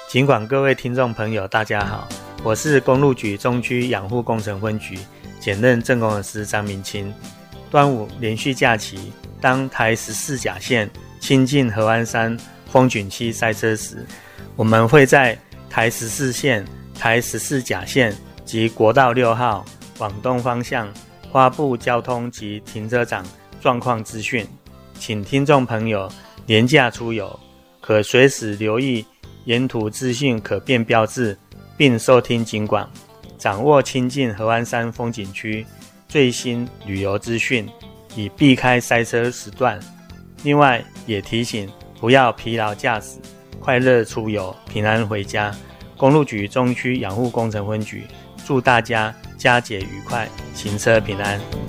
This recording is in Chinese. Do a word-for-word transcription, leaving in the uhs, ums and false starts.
尽管各位听众朋友大家好，我是公路局中区养护工程分局兼任正工程师张明清。端午连续假期，当台十四甲线亲近合欢山风景区塞车时，我们会在台十四线、台十四甲线及国道六号往东方向发布交通及停车场状况资讯，请听众朋友连假出游可随时留意沿途资讯可变标志，并收听警广，掌握亲近合欢山风景区最新旅游资讯，以避开塞车时段。另外也提醒不要疲劳驾驶，快乐出游，平安回家。公路局中区养护工程分局祝大家佳节愉快，行车平安。